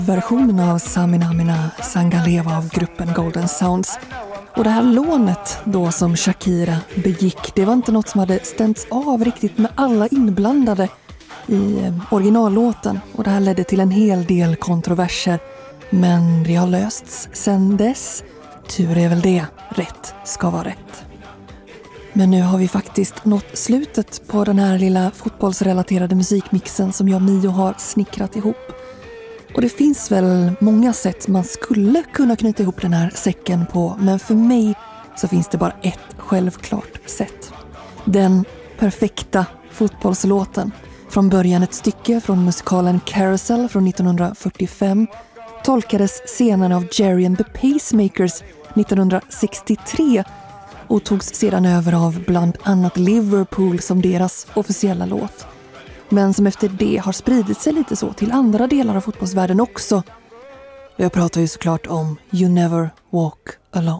versionen av Samina Amina Sangaleva av gruppen Golden Sounds. Och det här lånet då som Shakira begick, det var inte något som hade stämts av riktigt med alla inblandade i originallåten. Och det här ledde till en hel del kontroverser. Men det har lösts sedan dess. Tur är väl det. Rätt ska vara rätt. Men nu har vi faktiskt nått slutet på den här lilla fotbollsrelaterade musikmixen som jag och Mio har snickrat ihop. Och det finns väl många sätt man skulle kunna knyta ihop den här säcken på, men för mig så finns det bara ett självklart sätt. Den perfekta fotbollslåten. Från början ett stycke från musikalen Carousel från 1945 tolkades senare av Jerry and the Pacemakers 1963 och togs sedan över av bland annat Liverpool som deras officiella låt. Men som efter det har spridit sig lite så till andra delar av fotbollsvärlden också. Jag pratar ju såklart om You Never Walk Alone.